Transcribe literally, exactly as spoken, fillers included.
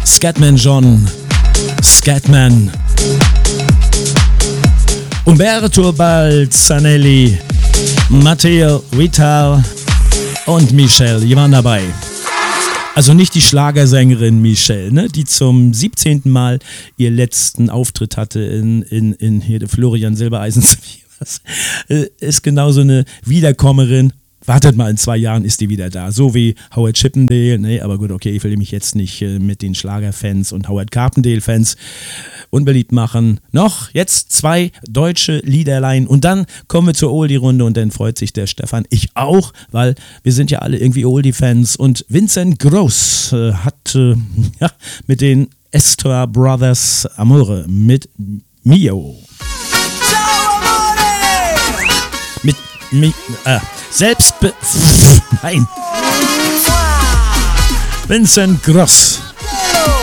Scatman John, Scatman, Umberto Balzanelli, Matteo Vital und Michelle, die waren dabei. Also nicht die Schlagersängerin Michelle, ne, die zum siebzehnten Mal ihr letzten Auftritt hatte in, in, in hier Florian Silbereisens. Das ist genauso eine Wiederkommerin. Wartet mal, in zwei Jahren ist die wieder da. So wie Howard Chippendale. Nee, aber gut, okay, ich will mich jetzt nicht äh, mit den Schlagerfans und Howard Carpendale-Fans unbeliebt machen. Noch jetzt zwei deutsche Liederlein und dann kommen wir zur Oldie-Runde und dann freut sich der Stefan. Ich auch, weil wir sind ja alle irgendwie Oldie-Fans. Und Vincent Gross äh, hat äh, ja, mit den Astor Brothers Amore, mit Mio. Mit Mi, äh, Selbstbe... Nein. Vincent Gross.